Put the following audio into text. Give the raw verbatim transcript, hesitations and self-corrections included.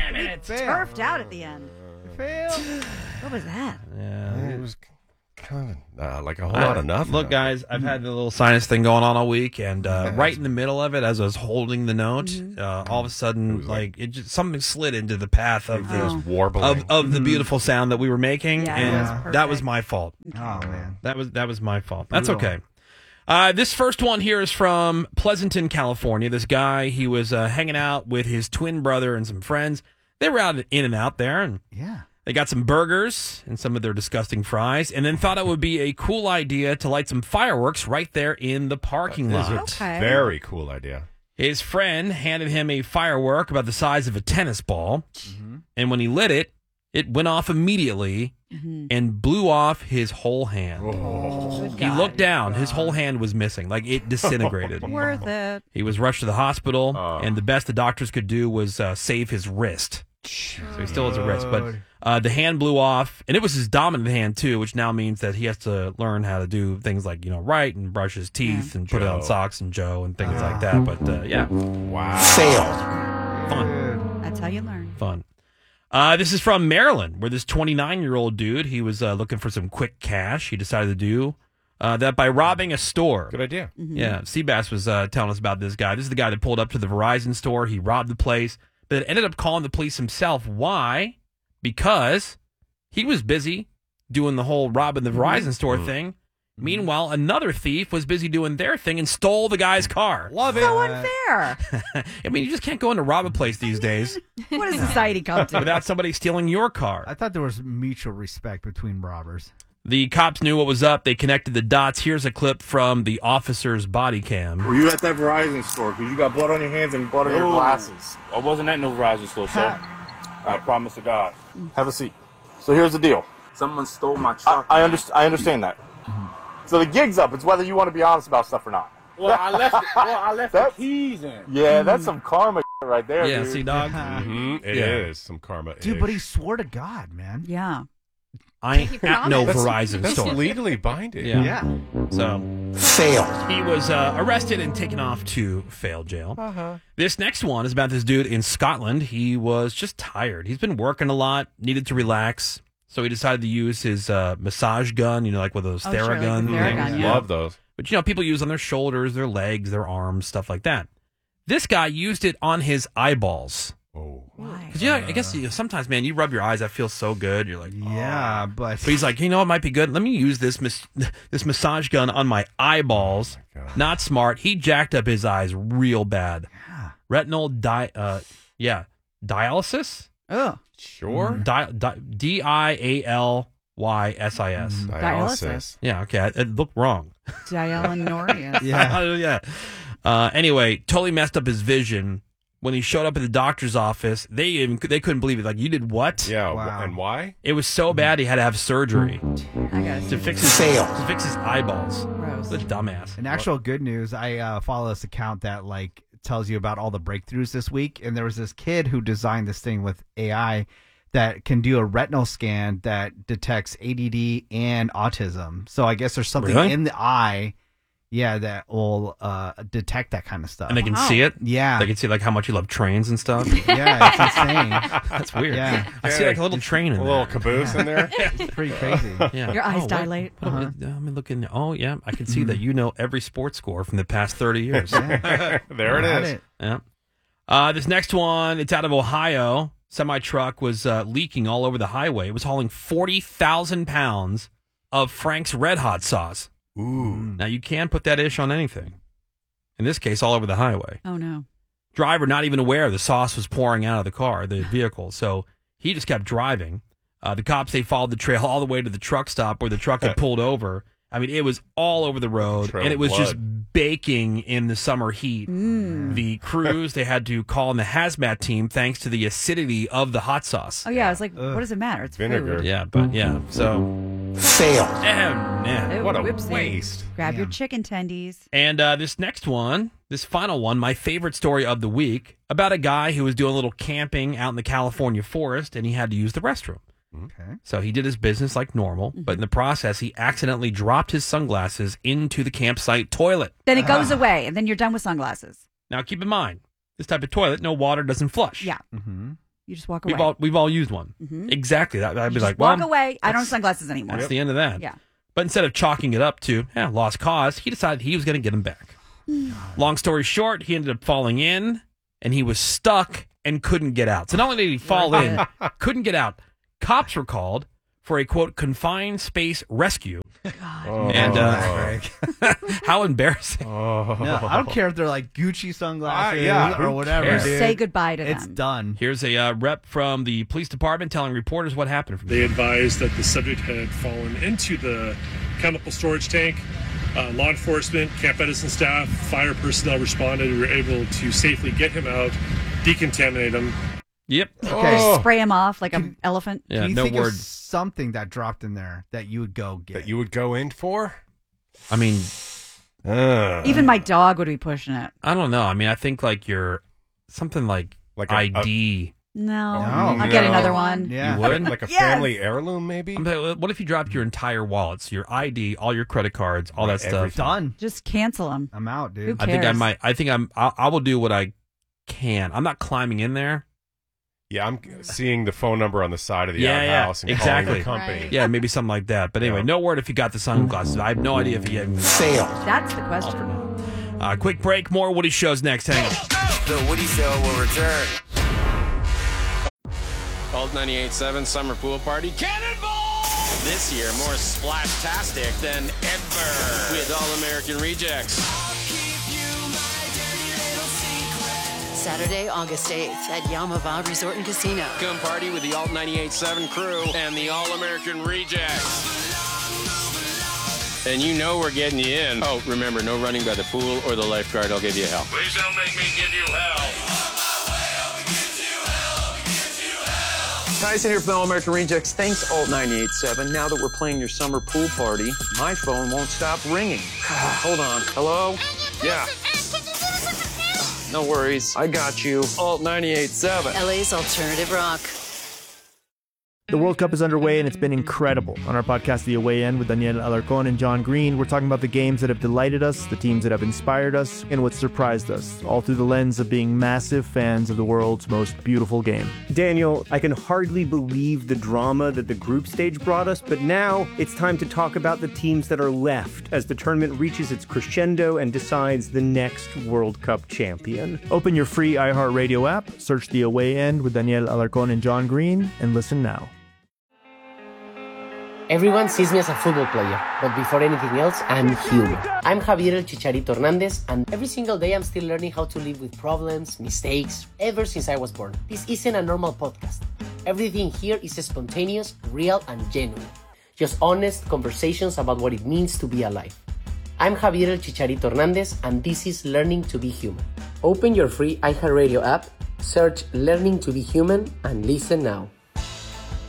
damn it. Turfed out at the end. Fail. What was that? Yeah. It was kind of uh, like a whole lot of nothing. Look, guys, I've had the little sinus thing going on all week, and uh, right in the middle of it, as I was holding the note, Mm-hmm. uh, all of a sudden, was like, it just something slid into the path of It was the warbling. of, of the beautiful sound that we were making, Yeah, and it was that was perfect. my fault. Oh, man. That was that was my fault. That's Brutal. okay. Uh, this first one here is from Pleasanton, California. This guy, he was uh, hanging out with his twin brother and some friends. They were out in and out there, and Yeah. they got some burgers and some of their disgusting fries, and then thought it would be a cool idea to light some fireworks right there in the parking That is lot. a Okay. very cool idea. His friend handed him a firework about the size of a tennis ball, and when he lit it, it went off immediately and blew off his whole hand. Good He God. looked down. His whole hand was missing. Like, it disintegrated. Worth it. He was rushed to the hospital, Oh. and the best the doctors could do was uh, save his wrist. So he still has a wrist, but uh, the hand blew off, and it was his dominant hand too, which now means that he has to learn how to do things like, you know, write and brush his teeth and put it on Joe. socks and Joe and things like that. But uh, yeah, Wow. fun, That's how you learn. fun. Uh, this is from Maryland, where this twenty-nine-year-old dude, he was uh, looking for some quick cash. He decided to do uh, that by robbing a store. Good idea. Yeah, Seabass was uh, telling us about this guy. This is the guy that pulled up to the Verizon store. He robbed the place, but ended up calling the police himself. Why? Because he was busy doing the whole robbing the Verizon store thing. Meanwhile, another thief was busy doing their thing and stole the guy's car. Love it. So unfair. I mean, you just can't go in to rob a place these days What does society come to? without somebody stealing your car. I thought there was mutual respect between robbers. The cops knew what was up. They connected the dots. Here's a clip from the officer's body cam. Were you at that Verizon store? Because you got blood on your hands and blood on your glasses. I wasn't at no Verizon store, sir. I promise to God. Have a seat. So here's the deal. Someone stole my I, truck. I, underst- I understand that. So the gig's up. It's whether you want to be honest about stuff or not. well, I left. It, well, I left the That's- keys in. Yeah, that's some karma right there, Yeah, dude. see, dog? Mhm, It is Yeah. some karma. Dude, but he swore to God, man. Yeah. I ain't He at no promised. Verizon That's store. legally binding. Yeah. Yeah. So Failed. he was uh, arrested and taken off to fail jail. Uh-huh. This next one is about this dude in Scotland. He was just tired. He's been working a lot, needed to relax. So he decided to use his uh, massage gun, you know, like with those Oh, sure, like the Theragun Theragun, things. yeah. Love those. But, you know, people use on their shoulders, their legs, their arms, stuff like that. This guy used it on his eyeballs. Oh. Why? Because, you know, I guess you know, sometimes, man, you rub your eyes, that feels so good. You're like, oh. Yeah, but But he's like, you know, it might be good. Let me use this mas- this massage gun on my eyeballs. God. Not smart. He jacked up his eyes real bad. Retinal di- uh, yeah, dialysis. Oh, Sure. Di- di- D I A L Y S I S. Dialysis. Yeah, okay, I- it looked wrong. Dialynorous. yeah. Oh, yeah. Uh, anyway, totally messed up his vision. When he showed up at the doctor's office, they even they couldn't believe it. Like, you did what? Yeah. wh- Wow. And why? It was so bad he had to have surgery I gotta to see. fix his Fail. to fix his eyeballs. Gross. What a dumbass. In actual good news, I uh, follow this account that like tells you about all the breakthroughs this week, and there was this kid who designed this thing with A I that can do a retinal scan that detects A D D and autism. So I guess there's something Really? in the eye, yeah, that will uh, detect that kind of stuff. And they can Wow. see it. yeah, They can see like how much you love trains and stuff. yeah, it's insane. That's weird. Yeah. I see like a little train in A there. little caboose in there. It's pretty crazy. Yeah. Your eyes what- dilate. what- Uh-huh. uh, Let me look in there. Oh yeah, I can see that you know every sports score from the past thirty years. Yeah. There it Got is. Yeah. Uh, this next one, it's out of Ohio. Semi truck was uh, leaking all over the highway. It was hauling forty thousand pounds of Frank's Red Hot sauce. Ooh. Now you can put that ish on anything. In this case, all over the highway. Oh no. Driver not even aware the sauce was pouring out of the car, the vehicle. So he just kept driving. Uh, the cops, they followed the trail all the way to the truck stop where the truck had pulled over. I mean, it was all over the road, Trail and it was of just baking in the summer heat. The crews, they had to call in the hazmat team thanks to the acidity of the hot sauce. Oh yeah. I was like, what does it matter? It's Vinegar. food. Yeah, but yeah, so... Failed. Oh, man. Ew, What a whoopsie. waste. Grab your Damn. chicken tendies. And uh, this next one, this final one, my favorite story of the week, about a guy who was doing a little camping out in the California forest, and he had to use the restroom. Okay. So he did his business like normal, but in the process, he accidentally dropped his sunglasses into the campsite toilet. Then it goes away, and then you're done with sunglasses. Now, keep in mind, this type of toilet, no water doesn't flush. Yeah. Mm-hmm. You just walk away. We've all we've all used one. Mhm. Exactly. That, I'd be You like, just well, walk away. I don't have that's- sunglasses anymore. That's the end of that. Yeah. But instead of chalking it up to yeah, lost cause, he decided he was going to get him back. Long story short, he ended up falling in, and he was stuck and couldn't get out. So not only did he fall in, couldn't get out. Cops were called for a quote confined space rescue. Oh. And uh, how embarrassing! Oh. No, I don't care if they're like Gucci sunglasses Uh, yeah, or who whatever. cares? Dude. Say goodbye to It's them. done. Here's a uh, rep from the police department telling reporters what happened. From They advised that the subject had fallen into the chemical storage tank. Uh, law enforcement, Camp Edison staff, fire personnel responded. We were able to safely get him out, decontaminate him. Yep. Okay. Oh. Spray him off like an elephant. Yeah. Do you No think word. of something that dropped in there that you would go get? That you would go in for? I mean, Uh, Even my dog would be pushing it. I don't know. I mean, I think like your something like, Like a- I D. No. No. I'll get No. another one. Yeah. You would? like a Yes. family heirloom, maybe? I'm like, what if you dropped your entire wallets, your I D, all your credit cards, all that Right, stuff? everything. Done. Just cancel them. I'm out, Who dude. I think I cares? might. I think I'm. I, I will do what I can. I'm not climbing in there. Yeah, I'm seeing the phone number on the side of the Yeah, yeah, outhouse and exactly. calling the company. Right. Yeah, maybe something like that. But anyway, Yeah. no word if you got the sunglasses. I have no idea if you had. Fail. That's the question. Uh, quick break. More Woody shows next. Hang on. The Woody Show will return. Alt ninety-eight point seven Summer Pool Party Cannonball! This year, more splash-tastic than ever with All-American Rejects. Saturday, August eighth at Yamava Resort and Casino. Come party with the Alt ninety-eight point seven crew and the All-American Rejects. And you know we're getting you in. Oh, remember, no running by the pool or the lifeguard. I'll give you hell. Please don't make me give you hell. Tyson here from the All-American Rejects. Thanks, Alt ninety-eight point seven. Now that we're playing your summer pool party, my phone won't stop ringing. Hold on. Hello? Yeah. No worries. I got you. Alt ninety-eight point seven. L A's alternative rock. The World Cup is underway and it's been incredible. On our podcast, The Away End, with Daniel Alarcón and John Green, we're talking about the games that have delighted us, the teams that have inspired us, and what surprised us, all through the lens of being massive fans of the world's most beautiful game. Daniel, I can hardly believe the drama that the group stage brought us, but now it's time to talk about the teams that are left as the tournament reaches its crescendo and decides the next World Cup champion. Open your free iHeartRadio app, search The Away End with Daniel Alarcón and John Green, and listen now. Everyone sees me as a football player, but before anything else, I'm human. I'm Javier El Chicharito Hernandez, and every single day I'm still learning how to live with problems, mistakes, ever since I was born. This isn't a normal podcast. Everything here is spontaneous, real, and genuine. Just honest conversations about what it means to be alive. I'm Javier El Chicharito Hernandez, and this is Learning to be Human. Open your free iHeartRadio app, search Learning to be Human, and listen now.